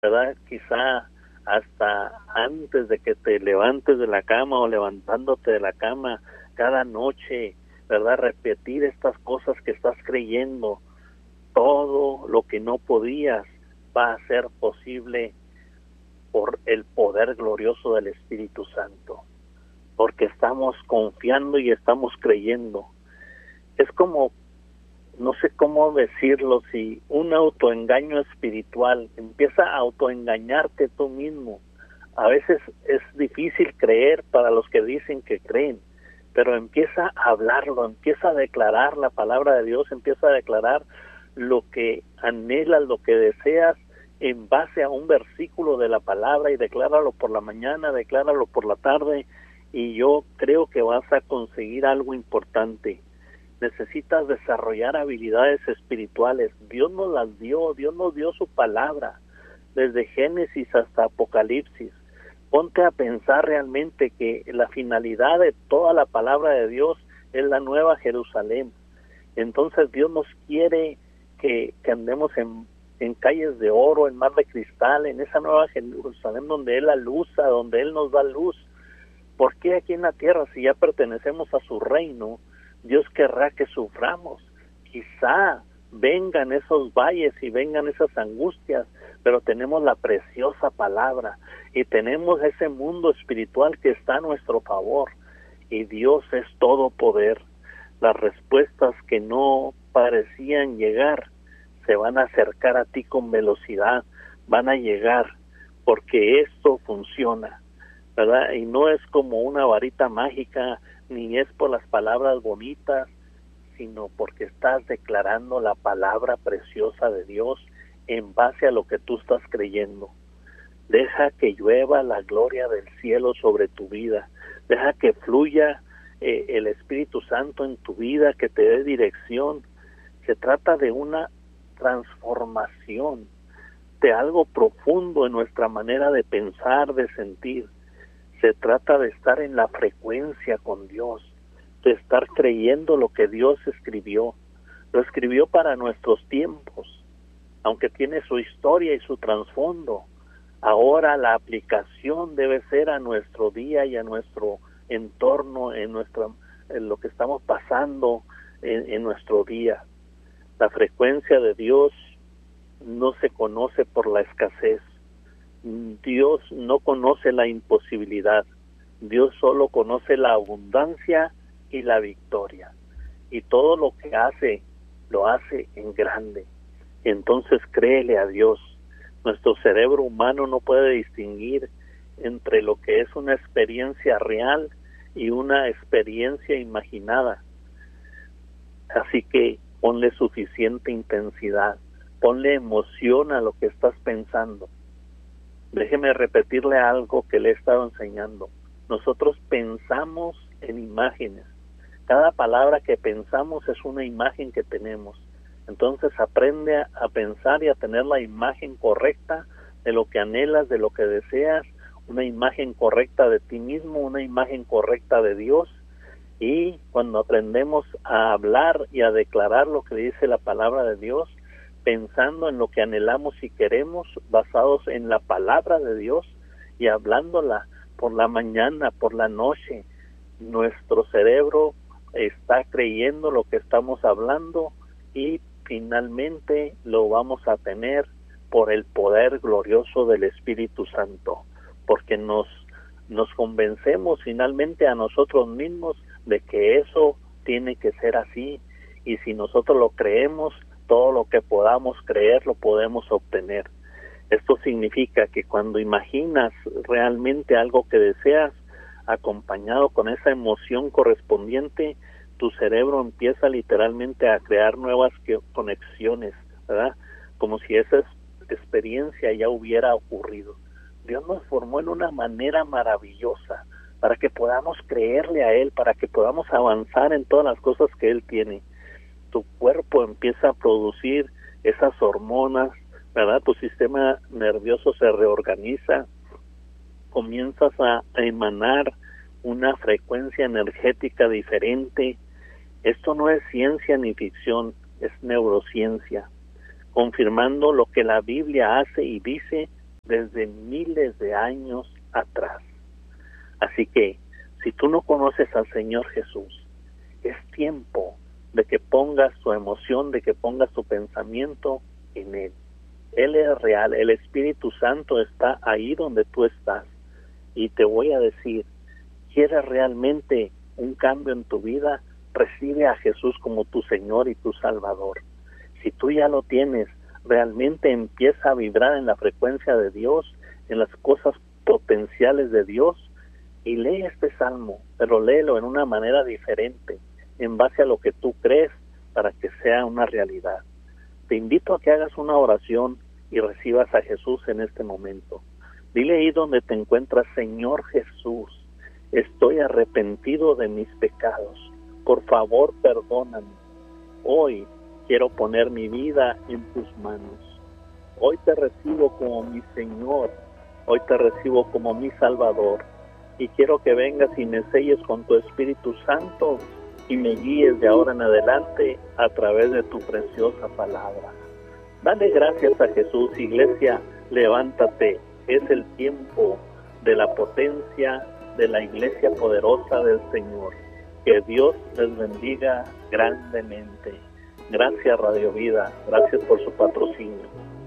¿verdad? Quizá hasta antes de que te levantes de la cama o levantándote de la cama cada noche, ¿verdad? Repetir estas cosas que estás creyendo. Todo lo que no podías va a ser posible por el poder glorioso del Espíritu Santo, porque estamos confiando y estamos creyendo. Es como, no sé cómo decirlo, si un autoengaño espiritual, empieza a autoengañarte tú mismo. A veces es difícil creer para los que dicen que creen, pero empieza a hablarlo, empieza a declarar la palabra de Dios, empieza a declarar lo que anhelas, lo que deseas, en base a un versículo de la palabra, y decláralo por la mañana, decláralo por la tarde, y yo creo que vas a conseguir algo importante. Necesitas desarrollar habilidades espirituales. Dios nos las dio, Dios nos dio su palabra, desde Génesis hasta Apocalipsis. Ponte a pensar realmente que la finalidad de toda la palabra de Dios es la nueva Jerusalén. Entonces Dios nos quiere que andemos en calles de oro, en mar de cristal, en esa nueva Jerusalén donde Él alusa, donde Él nos da luz. ¿Por qué aquí en la tierra, si ya pertenecemos a su reino, Dios querrá que suframos? Quizá vengan esos valles y vengan esas angustias, pero tenemos la preciosa palabra y tenemos ese mundo espiritual que está a nuestro favor, y Dios es todo poder. Las respuestas que no parecían llegar se van a acercar a ti con velocidad, van a llegar, porque esto funciona, ¿verdad? Y no es como una varita mágica, ni es por las palabras bonitas, sino porque estás declarando la palabra preciosa de Dios en base a lo que tú estás creyendo. Deja que llueva la gloria del cielo sobre tu vida, deja que fluya el Espíritu Santo en tu vida, que te dé dirección. Se trata de una transformación, de algo profundo en nuestra manera de pensar, de sentir. Se trata de estar en la frecuencia con Dios, de estar creyendo lo que Dios escribió. Lo escribió para nuestros tiempos, aunque tiene su historia y su trasfondo. Ahora la aplicación debe ser a nuestro día y a nuestro entorno, en lo que estamos pasando en nuestro día. La frecuencia de Dios no se conoce por la escasez. Dios no conoce la imposibilidad. Dios solo conoce la abundancia y la victoria. Y todo lo que hace, lo hace en grande. Entonces créele a Dios. Nuestro cerebro humano no puede distinguir entre lo que es una experiencia real y una experiencia imaginada. Así que ponle suficiente intensidad, ponle emoción a lo que estás pensando. Déjeme repetirle algo que le he estado enseñando. Nosotros pensamos en imágenes. Cada palabra que pensamos es una imagen que tenemos. Entonces aprende a pensar y a tener la imagen correcta de lo que anhelas, de lo que deseas, una imagen correcta de ti mismo, una imagen correcta de Dios. Y cuando aprendemos a hablar y a declarar lo que dice la palabra de Dios, pensando en lo que anhelamos y queremos, basados en la palabra de Dios y hablándola por la mañana, por la noche, nuestro cerebro está creyendo lo que estamos hablando y finalmente lo vamos a tener por el poder glorioso del Espíritu Santo, porque nos convencemos finalmente a nosotros mismos de que eso tiene que ser así, y si nosotros lo creemos, todo lo que podamos creer lo podemos obtener. Esto significa que cuando imaginas realmente algo que deseas, acompañado con esa emoción correspondiente, tu cerebro empieza literalmente a crear nuevas conexiones, ¿verdad? Como si esa experiencia ya hubiera ocurrido. Dios nos formó en una manera maravillosa para que podamos creerle a Él, para que podamos avanzar en todas las cosas que Él tiene. Tu cuerpo empieza a producir esas hormonas, ¿verdad? Tu sistema nervioso se reorganiza, comienzas a emanar una frecuencia energética diferente. Esto no es ciencia ni ficción, es neurociencia, confirmando lo que la Biblia hace y dice desde miles de años atrás. Así que, si tú no conoces al Señor Jesús, es tiempo de que pongas tu emoción, de que pongas tu pensamiento en Él. Él es real, el Espíritu Santo está ahí donde tú estás. Y te voy a decir, ¿quieres realmente un cambio en tu vida? Recibe a Jesús como tu Señor y tu Salvador. Si tú ya lo tienes, realmente empieza a vibrar en la frecuencia de Dios, en las cosas potenciales de Dios, y lee este salmo, pero léelo en una manera diferente, en base a lo que tú crees, para que sea una realidad. Te invito a que hagas una oración y recibas a Jesús en este momento. Dile ahí donde te encuentras: Señor Jesús, estoy arrepentido de mis pecados. Por favor, perdóname. Hoy quiero poner mi vida en tus manos. Hoy te recibo como mi Señor. Hoy te recibo como mi Salvador. Y quiero que vengas y me selles con tu Espíritu Santo y me guíes de ahora en adelante a través de tu preciosa palabra. Dale gracias a Jesús, iglesia, levántate. Es el tiempo de la potencia de la iglesia poderosa del Señor. Que Dios les bendiga grandemente. Gracias, Radio Vida. Gracias por su patrocinio.